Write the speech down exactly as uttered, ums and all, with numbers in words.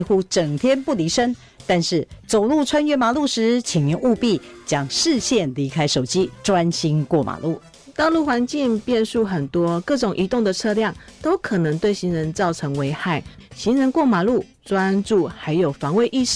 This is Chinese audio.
乎整天不离身，但是走路穿越马路时，请您务必将视线离开手机，专心过马路。 道路环境变数很多，各种移动的车辆都可能对行人造成危害。行人过马路，专注还有防卫意识